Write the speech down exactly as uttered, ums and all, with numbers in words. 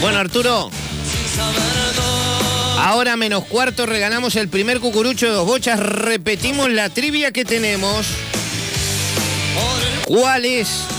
Bueno, Arturo, ahora menos cuarto regalamos el primer cucurucho de dos bochas. Repetimos la trivia que tenemos. ¿Cuál es